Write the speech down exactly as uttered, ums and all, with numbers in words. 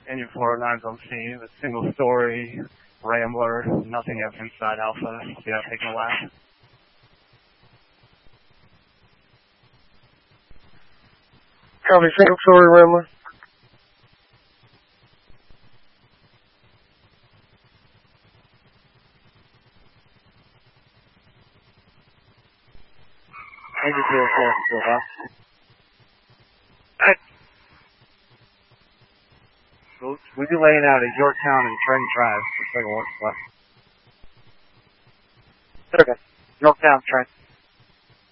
Engine four oh nine's on scene. A single story, Rambler, nothing else inside Alpha. Yeah, taking a lap. Copy, single story, Rambler. Engine zero four, still off. We'll be laying out at Yorktown and Trent Drive. Looks like a one spot. Okay. Yorktown, Trent.